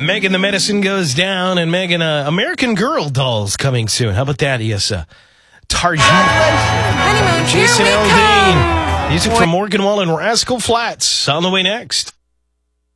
Megan the Medicine goes down, and Megan, American Girl dolls coming soon. How about that, Issa? Tarjun. Honeymoon, Jason here we Aldean. come. Music from Morgan Wallen, Rascal Flatts. On the way next.